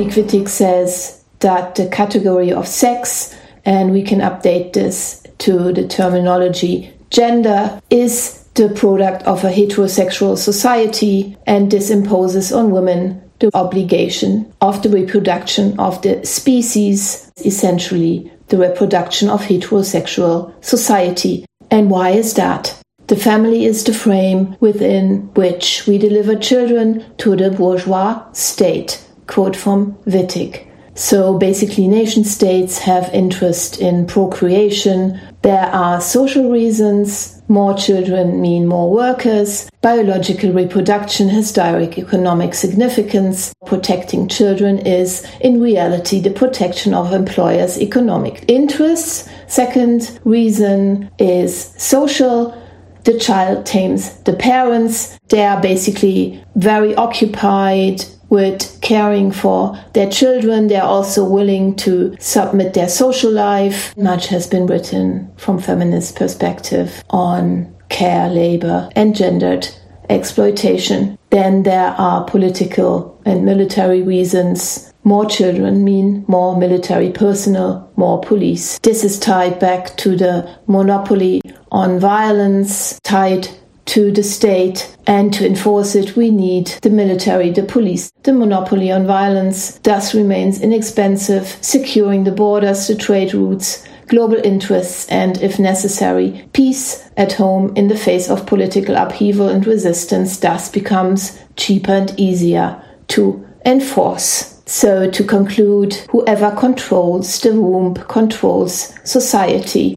Monique Wittig says that the category of sex, and we can update this to the terminology gender, is the product of a heterosexual society, and this imposes on women the obligation of the reproduction of the species, essentially the reproduction of heterosexual society. And why is that? The family is the frame within which we deliver children to the bourgeois state. Quote from Wittig. So basically nation states have interest in procreation. There are social reasons. More children mean more workers. Biological reproduction has direct economic significance. Protecting children is, in reality, the protection of employers' economic interests. Second reason is social. The child tames the parents. They are basically very occupied with caring for their children. They are also willing to submit their social life. Much has been written from feminist perspective on care, labor, and gendered exploitation. Then there are political and military reasons. More children mean more military personnel, more police. This is tied back to the monopoly on violence, tied to the state, and to enforce it we need the military, the police. The monopoly on violence thus remains inexpensive, securing the borders, the trade routes, global interests, and, if necessary, peace at home in the face of political upheaval and resistance thus becomes cheaper and easier to enforce. So, to conclude, whoever controls the womb controls society.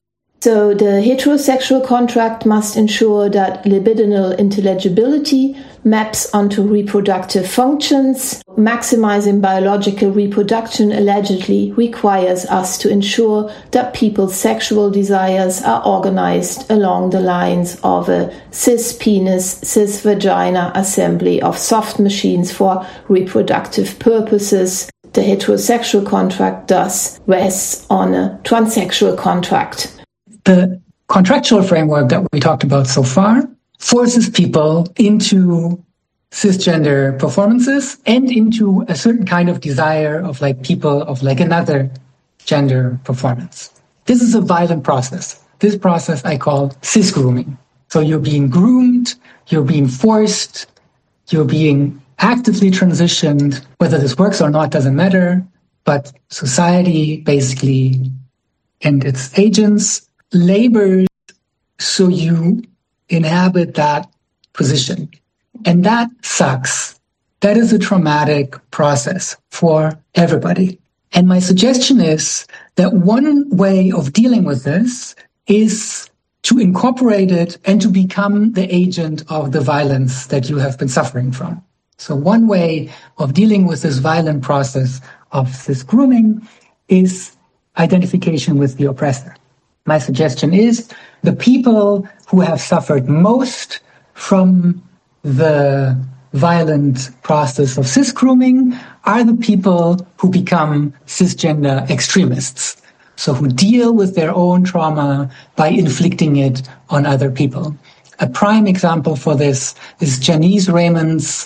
So the heterosexual contract must ensure that libidinal intelligibility maps onto reproductive functions. Maximizing biological reproduction allegedly requires us to ensure that people's sexual desires are organized along the lines of a cis-penis, cis-vagina assembly of soft machines for reproductive purposes. The heterosexual contract thus rests on a transsexual contract. The contractual framework that we talked about so far forces people into cisgender performances and into a certain kind of desire of people of another gender performance. This is a violent process. This process I call cis-grooming. So you're being groomed, you're being forced, you're being actively transitioned. Whether this works or not doesn't matter, but society basically and its agents labor so you inhabit that position. And that sucks. That is a traumatic process for everybody. And my suggestion is that one way of dealing with this is to incorporate it and to become the agent of the violence that you have been suffering from. So one way of dealing with this violent process of this grooming is identification with the oppressor. My suggestion is the people who have suffered most from the violent process of cis-grooming are the people who become cisgender extremists. So who deal with their own trauma by inflicting it on other people. A prime example for this is Janice Raymond's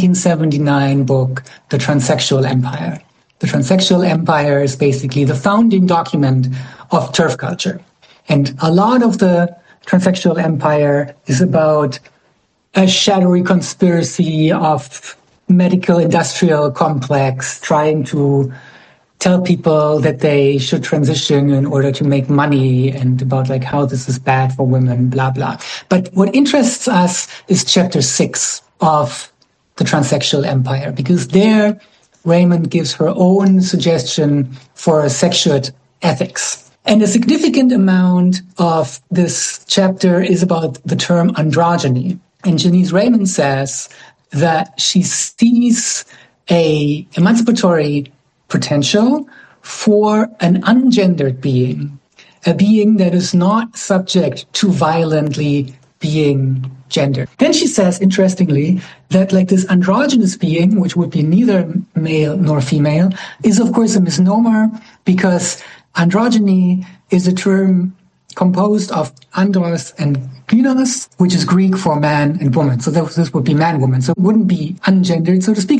1979 book, The Transsexual Empire. The Transsexual Empire is basically the founding document of TERF culture. And a lot of the Transsexual Empire is about a shadowy conspiracy of medical industrial complex trying to tell people that they should transition in order to make money and about how this is bad for women, blah, blah. But what interests us is chapter 6 of The Transsexual Empire, because there Raymond gives her own suggestion for sexual ethics. And a significant amount of this chapter is about the term androgyny. And Janice Raymond says that she sees a emancipatory potential for an ungendered being, a being that is not subject to violently being gendered. Then she says, interestingly, that this androgynous being, which would be neither male nor female, is of course a misnomer because androgyny is a term composed of andros and gynos, which is Greek for man and woman. So this would be man-woman. So it wouldn't be ungendered, so to speak. It's just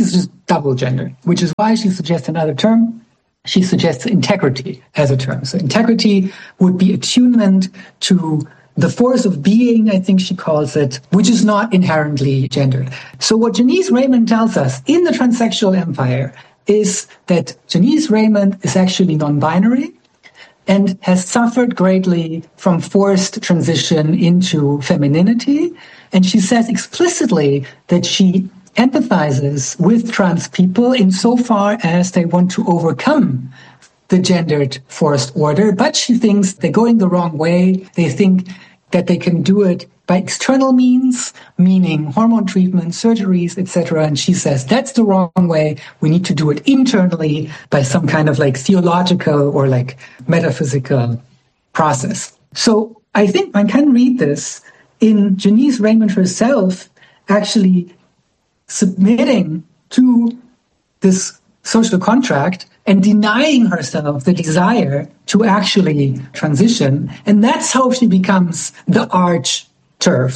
double gender, which is why she suggests another term. She suggests integrity as a term. So integrity would be attunement to the force of being, I think she calls it, which is not inherently gendered. So what Janice Raymond tells us in the transsexual empire is that Janice Raymond is actually non-binary and has suffered greatly from forced transition into femininity. And she says explicitly that she empathizes with trans people insofar as they want to overcome the gendered forced order, but she thinks they're going the wrong way. They think that they can do it by external means, meaning hormone treatment, surgeries, etc. And she says that's the wrong way. We need to do it internally by some kind of like theological or like metaphysical process. So I think one can read this in Janice Raymond herself actually submitting to this social contract and denying herself the desire to actually transition. And that's how she becomes the arch TERF.